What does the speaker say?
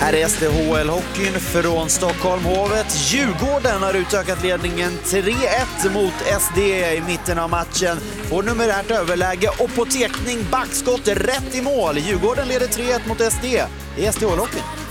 Här är SDHL-hockeyn från Stockholmhovet. Djurgården har utökat ledningen 3-1 mot SD i mitten av matchen. Får numerärt överläge och på tekning backskott rätt i mål. Djurgården leder 3-1 mot SD i SDHL-hockeyn.